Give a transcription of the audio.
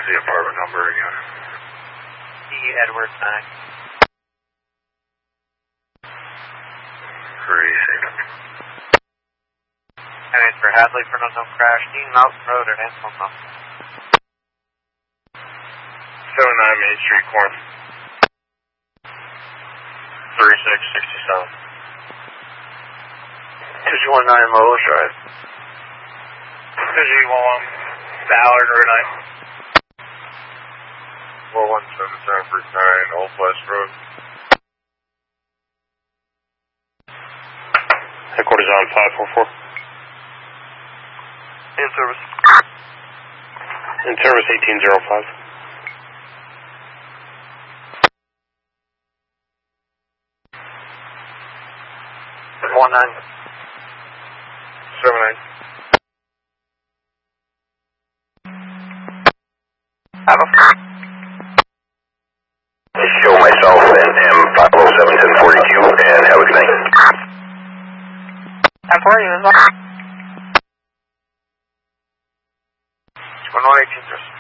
the apartment number again? D. Edward 9. And for Hadley for an unknown crash, Dean Mountain Road at Anselm. 79 Main Street, Corinth. 3667. 2219 Lowe's Drive. 2G11 Ballard, Route 9. 417 Old West Road. Headquarters on 544. In service. In service 1805. 19. 79. Have a Show myself and M507 1042 and have a good night. How far are you as well? 2118.